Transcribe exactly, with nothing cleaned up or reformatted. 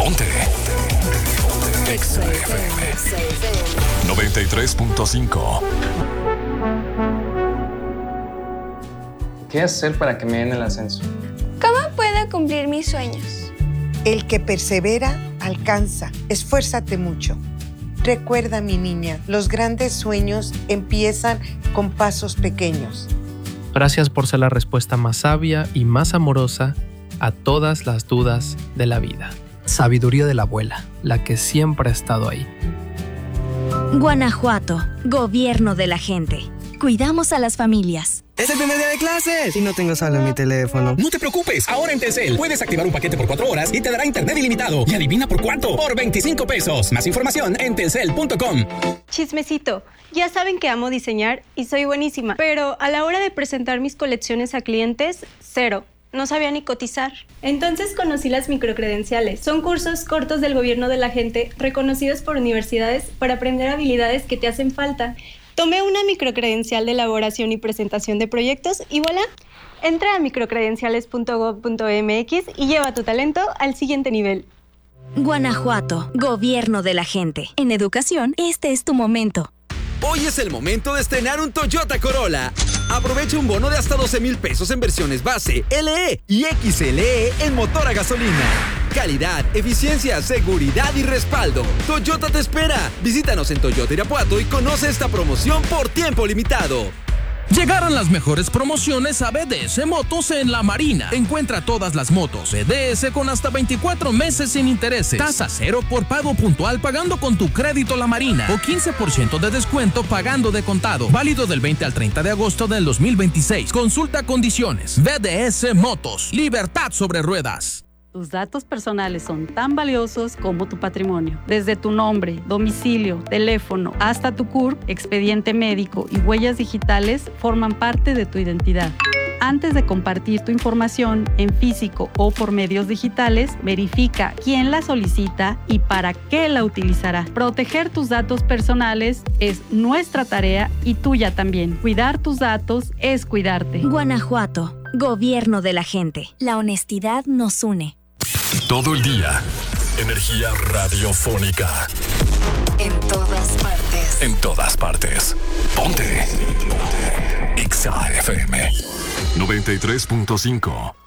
Ponte. Exa F M noventa y tres punto cinco. ¿Qué hacer para que me den el ascenso? ¿Cómo puedo cumplir mis sueños? El que persevera, alcanza. Esfuérzate mucho. Recuerda, mi niña, los grandes sueños empiezan con pasos pequeños. Gracias por ser la respuesta más sabia y más amorosa a todas las dudas de la vida. Sabiduría de la abuela, la que siempre ha estado ahí. Guanajuato, gobierno de la gente. Cuidamos a las familias. ¡Es el primer día de clases! Y no tengo saldo en mi teléfono. No te preocupes, ahora en Telcel puedes activar un paquete por cuatro horas y te dará internet ilimitado. Y adivina por cuánto, por veinticinco pesos. Más información en telcel punto com. Chismecito, ya saben que amo diseñar y soy buenísima, pero a la hora de presentar mis colecciones a clientes, cero. No sabía ni cotizar. Entonces conocí las microcredenciales. Son cursos cortos del gobierno de la gente, reconocidos por universidades para aprender habilidades que te hacen falta. Tomé una microcredencial de elaboración y presentación de proyectos y voilà. Entra a microcredenciales punto gob punto eme equis y lleva tu talento al siguiente nivel. Guanajuato, gobierno de la gente. En educación, este es tu momento. Hoy es el momento de estrenar un Toyota Corolla. Aprovecha un bono de hasta doce mil pesos en versiones base, L E y X L E en motor a gasolina. Calidad, eficiencia, seguridad y respaldo. Toyota te espera. Visítanos en Toyota Irapuato y conoce esta promoción por tiempo limitado. Llegaron las mejores promociones a B D S Motos en La Marina. Encuentra todas las motos B D S con hasta veinticuatro meses sin intereses. Tasa cero por pago puntual pagando con tu crédito La Marina. O quince por ciento de descuento pagando de contado. Válido del veinte al treinta de agosto del dos mil veintiséis. Consulta condiciones. B D S Motos. Libertad sobre ruedas. Tus datos personales son tan valiosos como tu patrimonio. Desde tu nombre, domicilio, teléfono, hasta tu C U R P, expediente médico y huellas digitales forman parte de tu identidad. Antes de compartir tu información en físico o por medios digitales, verifica quién la solicita y para qué la utilizará. Proteger tus datos personales es nuestra tarea y tuya también. Cuidar tus datos es cuidarte. Guanajuato, gobierno de la gente. La honestidad nos une. Todo el día, energía radiofónica. En todas partes. En todas partes. Ponte. Ponte. Exa F M noventa y tres punto cinco.